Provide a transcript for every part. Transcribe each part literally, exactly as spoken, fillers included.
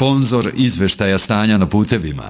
sponzor izveštaja stanja na putevima.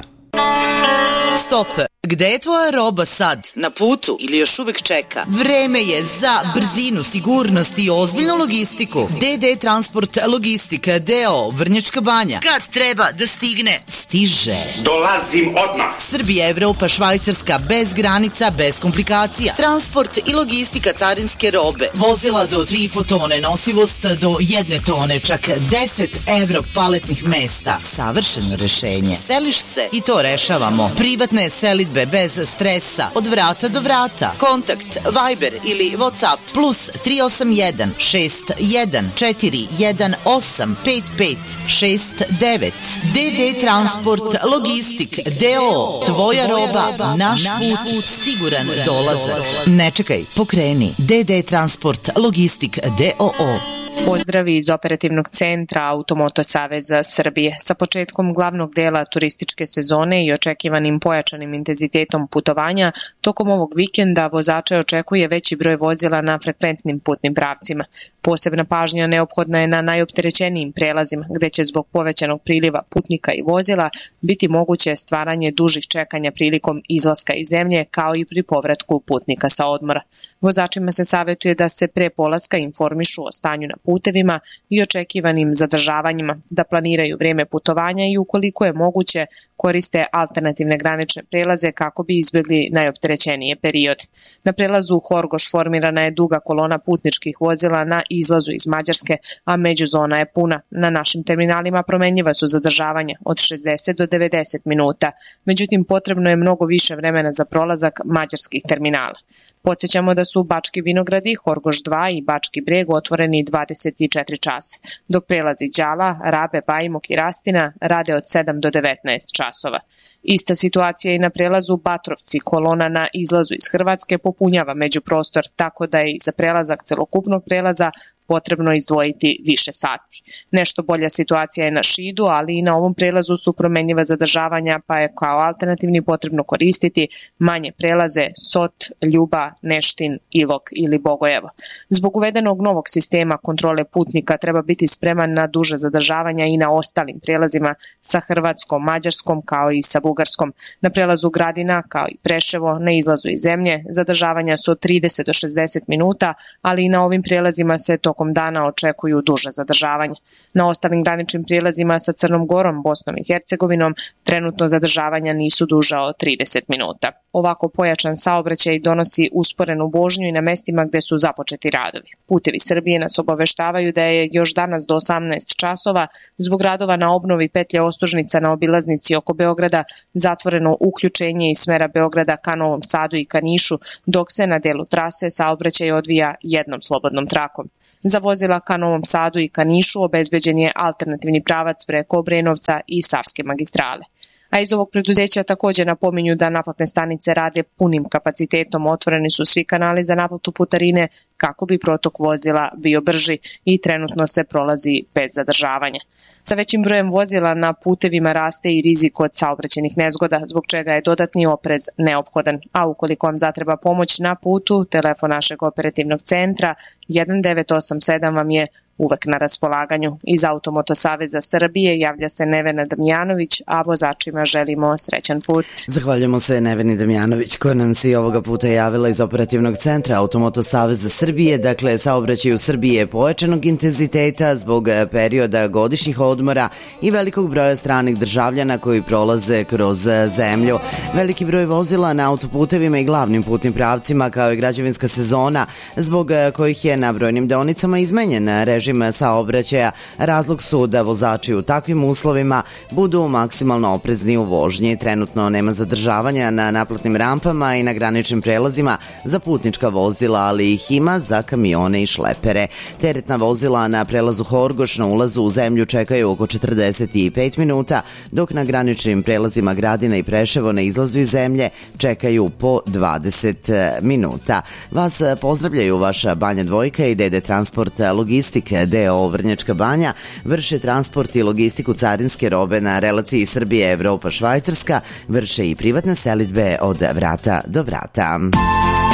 Stop! Gde je tvoja roba sad? Na putu ili još uvek čeka? Vreme je za brzinu, sigurnost i ozbiljnu logistiku. D D Transport Logistika D O Vrnjačka Banja. Kad treba da stigne, stiže. Dolazim odmah. Srbija, Evropa, Švajcarska, bez granica, bez komplikacija. Transport i logistika carinske robe. Vozila do tri i po tone, nosivost do jedne tone, čak deset evro paletnih mesta. Savršeno rešenje. Seliš se i to rešavamo. Privatne selidbe bez stresa, od vrata do vrata. Kontakt Viber ili WhatsApp plus tri osam jedan šest jedan četiri jedan osam pet pet šest devet. D D Transport Logistik D O. Tvoja roba, naš put, siguran dolazak. Ne čekaj, pokreni. D D Transport Logistik D O O. Pozdravi iz operativnog centra Automoto Saveza Srbije. Sa početkom glavnog dela turističke sezone i očekivanim pojačanim intenzitetom putovanja, tokom ovog vikenda vozače očekuje veći broj vozila na frekventnim putnim pravcima. Posebna pažnja neophodna je na najopterećenijim prelazima, gde će zbog povećanog priliva putnika i vozila biti moguće stvaranje dužih čekanja prilikom izlaska iz zemlje, kao i pri povratku putnika sa odmora. Vozačima se savjetuje da se pre polaska informišu o stanju na putevima i očekivanim zadržavanjima, da planiraju vreme putovanja i ukoliko je moguće koriste alternativne granične prelaze kako bi izbjegli najopterećenije periode. Na prelazu Horgoš formirana je duga kolona putničkih vozila na izlazu iz Mađarske, a međuzona je puna. Na našim terminalima promenljiva su zadržavanja od šezdeset do devedeset minuta, međutim potrebno je mnogo više vremena za prolazak mađarskih terminala. Podsjećamo da su Bački Vinogradi, Horgoš dva i Bački Breg otvoreni dvadeset četiri časa, dok prelazi Đala, Rabe, Bajmok i Rastina rade od sedam do devetnaest časova. Ista situacija i na prelazu Batrovci, kolona na izlazu iz Hrvatske popunjava međuprostor, tako da je i za prelazak celokupnog prelaza potrebno izdvojiti više sati. Nešto bolja situacija je na Šidu, ali i na ovom prelazu su promenljiva zadržavanja, pa je kao alternativni potrebno koristiti manje prelaze Sot, Ljuba, Neštin, Ilok ili Bogojevo. Zbog uvedenog novog sistema kontrole putnika treba biti spreman na duže zadržavanja i na ostalim prelazima sa Hrvatskom, Mađarskom kao i sa Bugarskom. Na prelazu Gradina kao i Preševo na izlazu iz zemlje zadržavanja su od trideset do šezdeset minuta, ali i na ovim prelazima se tokom dana očekuju duže zadržavanja. Na ostalim graničnim prijelazima sa Crnom Gorom, Bosnom i Hercegovinom trenutno zadržavanja nisu duža od trideset minuta. Ovako pojačan saobraćaj donosi usporenu vožnju i na mestima gde su započeti radovi. Putevi Srbije nas obaveštavaju da je još danas do osamnaest časova zbog radova na obnovi petlje Ostužnica na obilaznici oko Beograda zatvoreno uključenje iz smera Beograda ka Novom Sadu i ka Nišu, dok se na delu trase saobraćaj odvija jednom slobodnom trakom. Za vozila ka Novom Sadu i ka Nišu obezbeđen je alternativni pravac preko Obrenovca i Savske magistrale. A iz ovog preduzeća također napominju da naplatne stanice rade punim kapacitetom, otvoreni su svi kanali za naplatu putarine kako bi protok vozila bio brži i trenutno se prolazi bez zadržavanja. Sa većim brojem vozila na putevima raste i rizik od saobraćajnih nezgoda, zbog čega je dodatni oprez neophodan. A ukoliko vam zatreba pomoć na putu, telefon našeg operativnog centra jedan devet osam sedam vam je uvek na raspolaganju. Iz Automoto Saveza Srbije javlja se Nevena Damjanović, a vozačima želimo srećan put. Zahvaljujemo se Neveni Damjanović koja nam se i ovoga puta javila iz operativnog centra Automoto Saveza Srbije. Dakle, saobraćaj u Srbiji je pojačanog intenziteta zbog perioda godišnjih odmora i velikog broja stranih državljana koji prolaze kroz zemlju. Veliki broj vozila na autoputevima i glavnim putnim pravcima kao i građevinska sezona zbog kojih je na brojnim deonicama izmenjen režim saobraćaja. Razlog su da vozači u takvim uslovima budu maksimalno oprezni u vožnji. Trenutno nema zadržavanja na naplatnim rampama i na graničnim prelazima za putnička vozila, ali ih ima za kamione i šlepere. Teretna vozila na prelazu Horgoš na ulazu u zemlju čekaju oko četrdeset pet minuta, dok na graničnim prelazima Gradina i Preševo na izlazu iz zemlje čekaju po dvadeset minuta. Vas pozdravljaju vaša Banja Dvojka i D D Transport Logistik D O Vrnjačka Banja. Vrše transport i logistiku carinske robe na relaciji Srbije, Evropa, Švajcarska. Vrše i privatne selidbe od vrata do vrata.